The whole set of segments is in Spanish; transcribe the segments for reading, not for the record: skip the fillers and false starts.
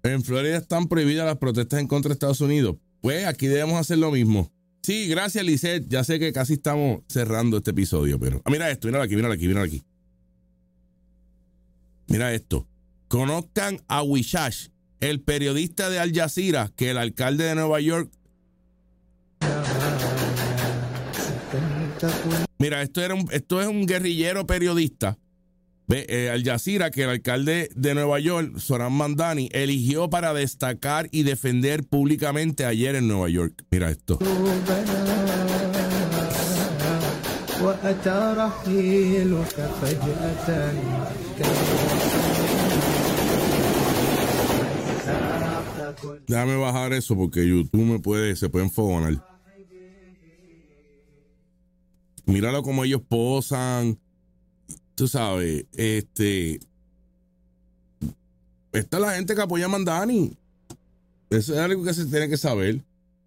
En Florida están prohibidas las protestas en contra de Estados Unidos. Pues aquí debemos hacer lo mismo. Sí, gracias, Lisette. Ya sé que casi estamos cerrando este episodio, pero... mira esto, míralo aquí. Mira esto. Conozcan a Wishash, el periodista de Al Jazeera, que el alcalde de Nueva York... Mira, esto es un guerrillero periodista. Al Jazeera, que el alcalde de Nueva York, Zohran Mamdani, eligió para destacar y defender públicamente ayer en Nueva York. Mira esto. Déjame bajar eso porque YouTube se puede enfogonar. Míralo como ellos posan. Tú sabes, esta es la gente que apoya a Mamdani. Eso es algo que se tiene que saber.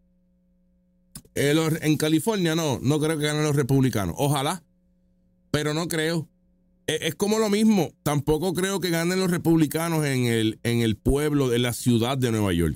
En California no creo que ganen los republicanos. Ojalá, pero no creo. Es como lo mismo. Tampoco creo que ganen los republicanos en el pueblo, en la ciudad de Nueva York.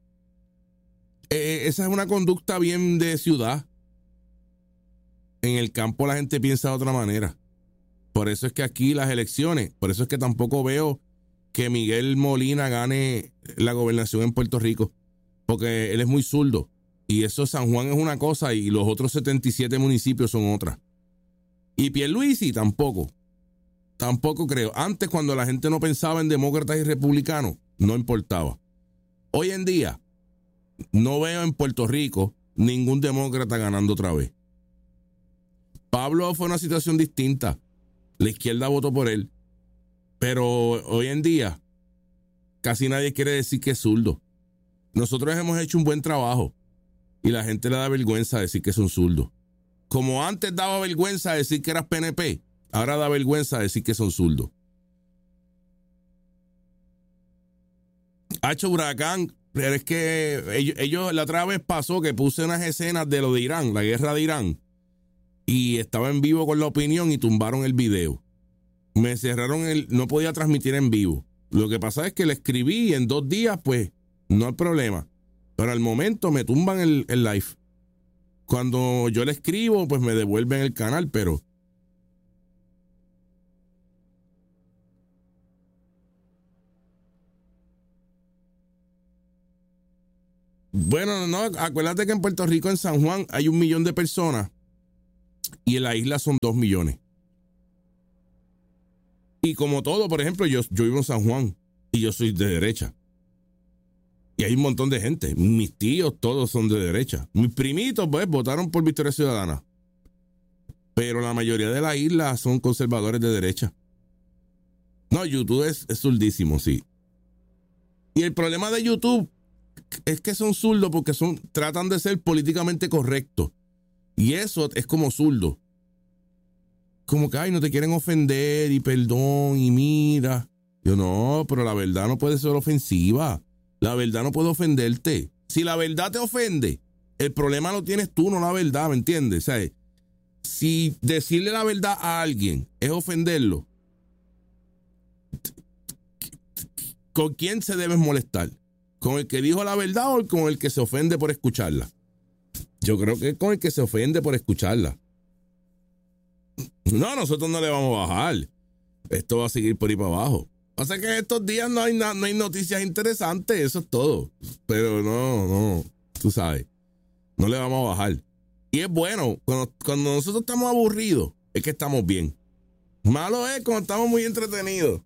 Esa es una conducta bien de ciudad. En el campo la gente piensa de otra manera. Por eso es que aquí las elecciones, por eso es que tampoco veo que Miguel Molina gane la gobernación en Puerto Rico, porque él es muy zurdo. Y eso, San Juan es una cosa y los otros 77 municipios son otra. Y Pierluisi tampoco creo. Antes, cuando la gente no pensaba en demócratas y republicanos, no importaba. Hoy en día, no veo en Puerto Rico ningún demócrata ganando otra vez. Pablo fue una situación distinta. La izquierda votó por él. Pero hoy en día, casi nadie quiere decir que es zurdo. Nosotros hemos hecho un buen trabajo y la gente le da vergüenza decir que son zurdos. Como antes daba vergüenza decir que eras PNP, ahora da vergüenza decir que son zurdos. Hacho Huracán, pero es que ellos la otra vez pasó que puse unas escenas de lo de Irán, la guerra de Irán. Y estaba en vivo con la opinión y tumbaron el video. Me cerraron no podía transmitir en vivo. Lo que pasa es que le escribí y en 2 días, pues, no hay problema. Pero al momento me tumban el live. Cuando yo le escribo, pues me devuelven el canal, pero... Bueno, no, acuérdate que en Puerto Rico, en San Juan, hay 1 millón de personas. Y en la isla son 2 millones. Y como todo, por ejemplo, yo vivo en San Juan y yo soy de derecha. Y hay un montón de gente. Mis tíos todos son de derecha. Mis primitos, pues, votaron por Victoria Ciudadana. Pero la mayoría de la isla son conservadores de derecha. No, YouTube es zurdísimo, sí. Y el problema de YouTube es que son zurdos porque tratan de ser políticamente correctos. Y eso es como zurdo. Como que, ay, no te quieren ofender y perdón y mira. Yo no, pero la verdad no puede ser ofensiva. La verdad no puede ofenderte. Si la verdad te ofende, el problema lo tienes tú, no la verdad, ¿me entiendes? O sea, si decirle la verdad a alguien es ofenderlo, ¿con quién se debes molestar? ¿Con el que dijo la verdad o con el que se ofende por escucharla? Yo creo que es con el que se ofende por escucharla. No, nosotros no le vamos a bajar. Esto va a seguir por ahí para abajo. Pasa que en estos días no hay noticias interesantes, eso es todo. Pero no, tú sabes. No le vamos a bajar. Y es bueno, cuando nosotros estamos aburridos, es que estamos bien. Malo es cuando estamos muy entretenidos.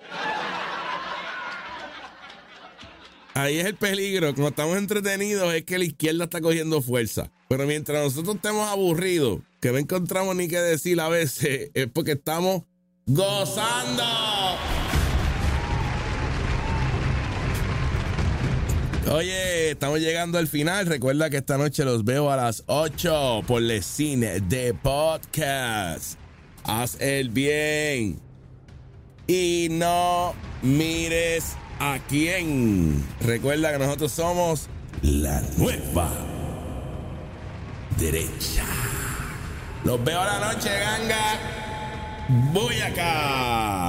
Ahí es el peligro. Cuando estamos entretenidos es que la izquierda está cogiendo fuerza. Pero mientras nosotros estemos aburridos, que no encontramos ni qué decir a veces, es porque estamos gozando. Oye, estamos llegando al final. Recuerda que esta noche los veo a las 8 por el cine de podcast. Haz el bien. Y no mires a quién. Recuerda que nosotros somos la nueva derecha. Los veo a la noche, ganga. Voy acá.